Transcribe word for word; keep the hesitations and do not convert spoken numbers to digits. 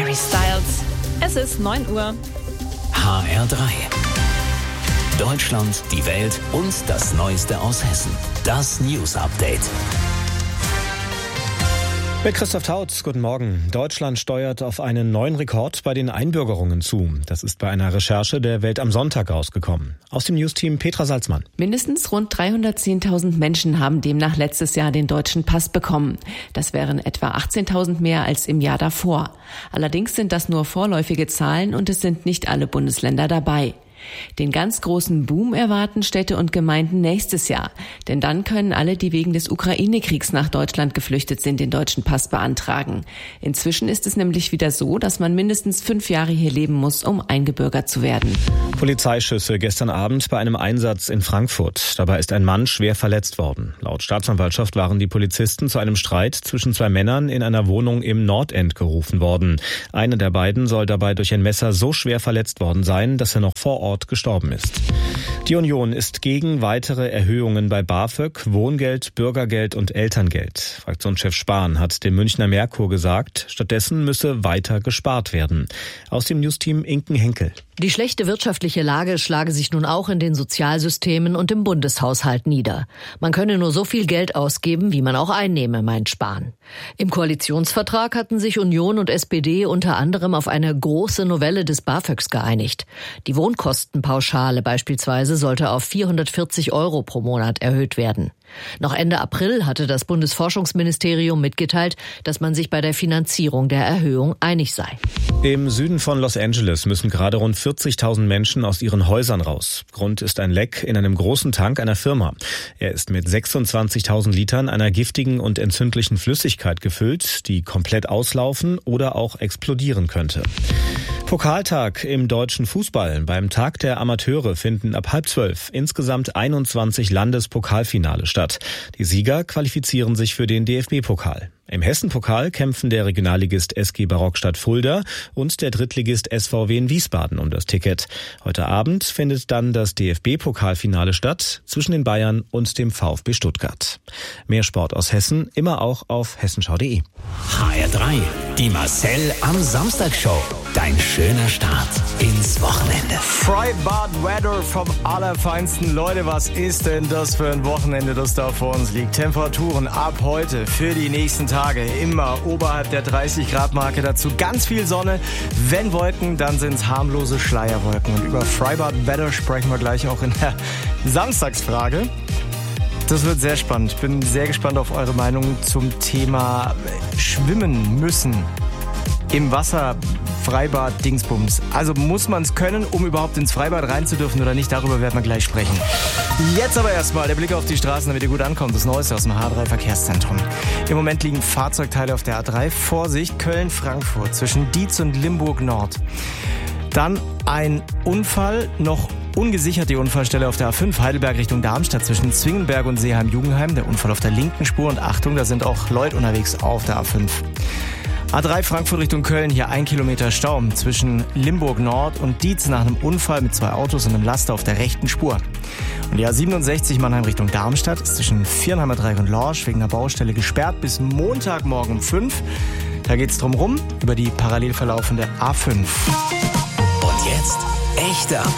Harry Styles. Es ist neun Uhr. H R drei. Deutschland, die Welt und das Neueste aus Hessen. Das News Update. Mit Christoph Tautz, guten Morgen. Deutschland steuert auf einen neuen Rekord bei den Einbürgerungen zu. Das ist bei einer Recherche der Welt am Sonntag rausgekommen. Aus dem Newsteam Petra Salzmann. Mindestens rund dreihundertzehntausend Menschen haben demnach letztes Jahr den deutschen Pass bekommen. Das wären etwa achtzehntausend mehr als im Jahr davor. Allerdings sind das nur vorläufige Zahlen und es sind nicht alle Bundesländer dabei. Den ganz großen Boom erwarten Städte und Gemeinden nächstes Jahr. Denn dann können alle, die wegen des Ukraine-Kriegs nach Deutschland geflüchtet sind, den deutschen Pass beantragen. Inzwischen ist es nämlich wieder so, dass man mindestens fünf Jahre hier leben muss, um eingebürgert zu werden. Polizeischüsse gestern Abend bei einem Einsatz in Frankfurt. Dabei ist ein Mann schwer verletzt worden. Laut Staatsanwaltschaft waren die Polizisten zu einem Streit zwischen zwei Männern in einer Wohnung im Nordend gerufen worden. Einer der beiden soll dabei durch ein Messer so schwer verletzt worden sein, dass er noch vor Ort gestorben ist. Die Union ist gegen weitere Erhöhungen bei BAföG, Wohngeld, Bürgergeld und Elterngeld. Fraktionschef Spahn hat dem Münchner Merkur gesagt, stattdessen müsse weiter gespart werden. Aus dem Newsteam Inken Henkel. Die schlechte wirtschaftliche Lage schlage sich nun auch in den Sozialsystemen und im Bundeshaushalt nieder. Man könne nur so viel Geld ausgeben, wie man auch einnehme, meint Spahn. Im Koalitionsvertrag hatten sich Union und S P D unter anderem auf eine große Novelle des BAföGs geeinigt. Die Wohnkostenpauschale beispielsweise sollte auf vierhundertvierzig Euro pro Monat erhöht werden. Noch Ende April hatte das Bundesforschungsministerium mitgeteilt, dass man sich bei der Finanzierung der Erhöhung einig sei. Im Süden von Los Angeles müssen gerade rund vierzigtausend Menschen aus ihren Häusern raus. Grund ist ein Leck in einem großen Tank einer Firma. Er ist mit sechsundzwanzigtausend Litern einer giftigen und entzündlichen Flüssigkeit gefüllt, die komplett auslaufen oder auch explodieren könnte. Pokaltag im deutschen Fußball. Beim Tag der Amateure finden ab halb zwölf insgesamt einundzwanzig Landespokalfinale statt. Die Sieger qualifizieren sich für den D F B-Pokal. Im Hessen-Pokal kämpfen der Regionalligist S G Barockstadt Fulda und der Drittligist S V W in Wiesbaden um das Ticket. Heute Abend findet dann das D F B-Pokalfinale statt zwischen den Bayern und dem VfB Stuttgart. Mehr Sport aus Hessen, immer auch auf hessenschau punkt de. H R drei, die Marcel am Samstag-Show. Dein schöner Start ins Wochenende. Freibad Weather vom Allerfeinsten. Leute, was ist denn das für ein Wochenende, das da vor uns liegt? Temperaturen ab heute für die nächsten Tage immer oberhalb der dreißig Grad Marke. Dazu ganz viel Sonne. Wenn Wolken, dann sind es harmlose Schleierwolken. Und über Freibad Weather sprechen wir gleich auch in der Samstagsfrage. Das wird sehr spannend. Ich bin sehr gespannt auf eure Meinung zum Thema Schwimmen müssen im Wasser. Freibad Dingsbums. Also muss man es können, um überhaupt ins Freibad rein zu dürfen oder nicht? Darüber werden wir gleich sprechen. Jetzt aber erstmal der Blick auf die Straßen, damit ihr gut ankommt. Das Neueste aus dem H drei Verkehrszentrum. Im Moment liegen Fahrzeugteile auf der A drei. Vorsicht, Köln-Frankfurt zwischen Dietz und Limburg Nord. Dann ein Unfall, noch ungesichert die Unfallstelle auf der A fünf Heidelberg Richtung Darmstadt zwischen Zwingenberg und Seeheim-Jugendheim. Der Unfall auf der linken Spur und Achtung, da sind auch Leute unterwegs auf der A fünf. A drei Frankfurt Richtung Köln, hier ein Kilometer Stau zwischen Limburg Nord und Dietz nach einem Unfall mit zwei Autos und einem Laster auf der rechten Spur. Und die A siebenundsechzig Mannheim Richtung Darmstadt ist zwischen Viernheimer Dreieck und Lorsch wegen einer Baustelle gesperrt bis Montagmorgen um fünf. Da geht's drum rum über die parallel verlaufende A fünf. Und jetzt echte Updates.